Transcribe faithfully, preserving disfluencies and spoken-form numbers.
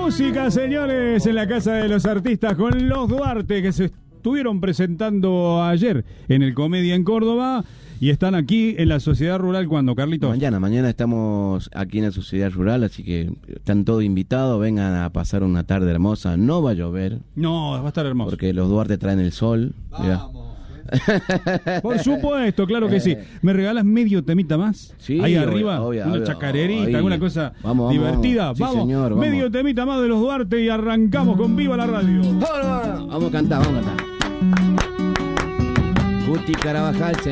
música, señores, en la Casa de los Artistas con los Duarte, que se estuvieron presentando ayer en el Comedia en Córdoba y están aquí en la Sociedad Rural. ¿Cuándo, Carlitos? Mañana, mañana estamos aquí en la Sociedad Rural, así que están todos invitados, vengan a pasar una tarde hermosa. No va a llover. No, va a estar hermoso. Porque los Duarte traen el sol. Vamos. Por supuesto, claro que sí. ¿Me regalas medio temita más? Sí, ahí obvio, arriba, obvio, una obvio, chacarerita, ahí. alguna cosa Vamos, divertida. vamos. Sí, Vamos, señor, vamos. medio temita más de los Duarte y arrancamos con Viva la Radio. Vamos a cantar, vamos a cantar. Guti Carabajal,